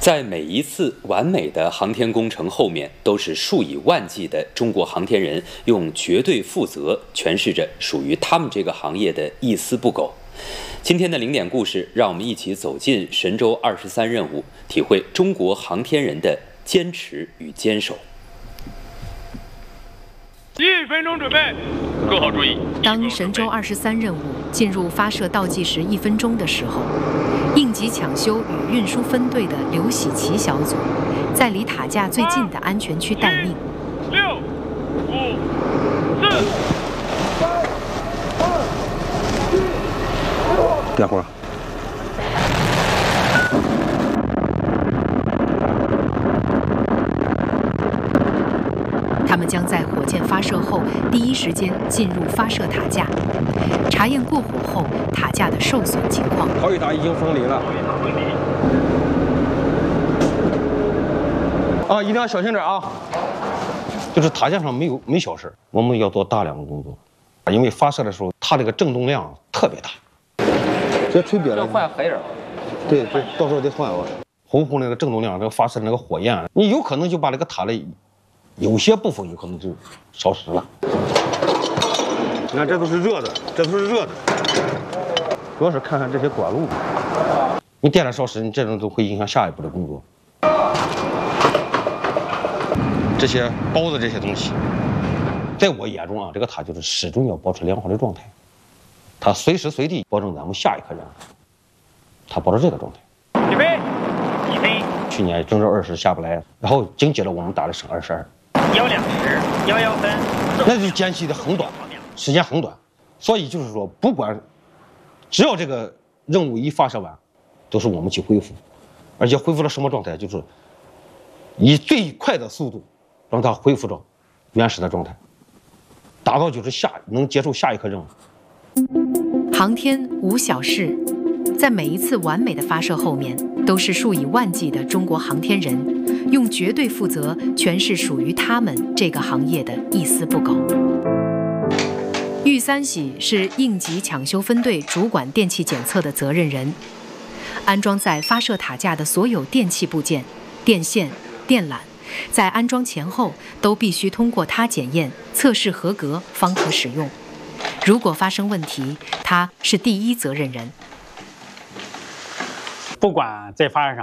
在每一次完美的航天工程后面，都是数以万计的中国航天人用绝对负责诠释着属于他们这个行业的一丝不苟。今天的零点故事，让我们一起走进神舟23任务，体会中国航天人的坚持与坚守。 1分钟准备，各号注意。 当神舟23任务进入发射倒计时1分钟的时候，应急抢修与运输分队的刘喜奇小组在离塔架最近的安全区待命。 6、5、4、 点火。 他们将在火箭发射后第一时间进入发射塔架，查验过火后塔架的受损情况。 逃逸塔已经分离了。一定要小心点啊！就是塔架上没小事，我们要做大量的工作，因为发射的时候它这个震动量特别大。这吹瘪了， 换黑人。 对，到时候得换我。后那个震动量，这个发射的那个火焰，你有可能就把这个塔的有些部分有可能就烧蚀了。你看，这都是热的，这都是热的。主要是看看这些管路，你电了烧蚀，你这种都会影响下一步的工作。这些包的这些东西，在我眼中啊，这个塔就是始终要保持良好的状态，它随时随地保证咱们下一颗任务，它保持这个状态。 起飞，起飞。 去年郑州20下不来，然后紧接着我们打了省22。 120、11分， 那就间隙的很短，时间很短，所以就是说，不管只要这个任务一发射完，都是我们去恢复，而且恢复到什么状态，就是以最快的速度让它恢复到原始的状态，达到就是能接受下一颗任务。 航天无小事，在每一次完美的发射后面，都是数以万计的中国航天人用绝对负责诠释属于他们这个行业的一丝不苟。玉三喜是应急抢修分队主管电气检测的责任人，安装在发射塔架的所有电气部件、电线、电缆，在安装前后都必须通过他检验、测试合格方可使用。如果发生问题，他是第一责任人。 不管在发射上